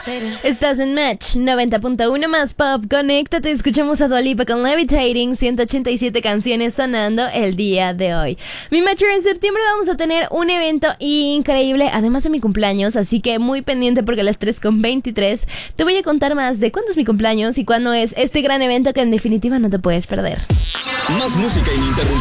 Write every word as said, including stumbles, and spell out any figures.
Estás en Match noventa punto uno más Pop. Conéctate, escuchamos a Dua Lipa con Levitating, ciento ochenta y siete canciones sonando el día de hoy. Mi Matcher, en septiembre vamos a tener un evento increíble, además de mi cumpleaños, así que muy pendiente porque a las tres con veintitrés te voy a contar más de cuándo es mi cumpleaños y cuándo es este gran evento que en definitiva no te puedes perder. Más música ininterrumpida.